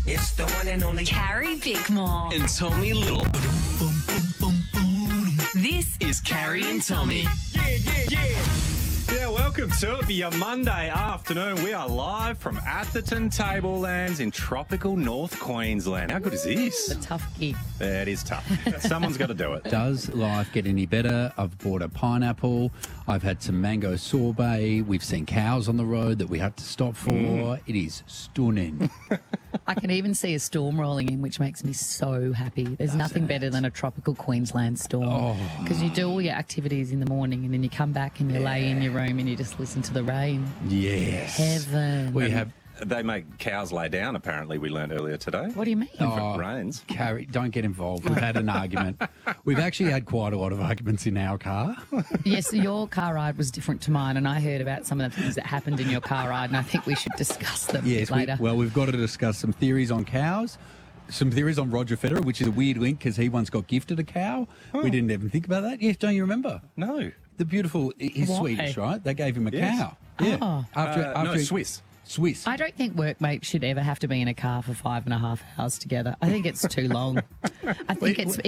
It's the one and only Carrie Bickmore. And Tommy Little. This Is Carrie and Tommy. Yeah, welcome to it. Your Monday afternoon. We are live from Atherton Tablelands in tropical North Queensland. How good is this? A tough gig. Yeah, it is tough. Someone's got to do it. Does life get any better? I've bought a pineapple. I've had some mango sorbet. We've seen cows on the road that we had to stop for. It is stunning. I can even see a storm rolling in, which makes me so happy. There's nothing better than a tropical Queensland storm. Because you do all your activities in the morning and then you come back and you lay in your room and you just listen to the rain. Yes. Heaven. We have... They make cows lay down, apparently, we learned earlier today. What do you mean? If it rains. Carrie, don't get involved. We've had an argument. We've actually had quite a lot of arguments in our car. Yes, your car ride was different to mine, and I heard about some of the things that happened in your car ride, and I think we should discuss them later. We've got to discuss some theories on cows, some theories on Roger Federer, which is a weird link because he once got gifted a cow. We didn't even think about that. Yes, don't you remember? No. The beautiful, he's Why? Swedish, right? They gave him a Yes. cow. Yeah. Oh. No, Swiss. Swiss. I don't think workmates should ever have to be in a car for 5.5 hours together. I think it's too long. I think it's